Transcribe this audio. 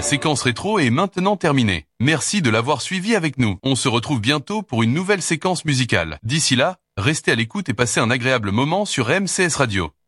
séquence rétro est maintenant terminée. Merci de l'avoir suivi avec nous. On se retrouve bientôt pour une nouvelle séquence musicale. D'ici là, restez à l'écoute et passez un agréable moment sur MCS Radio.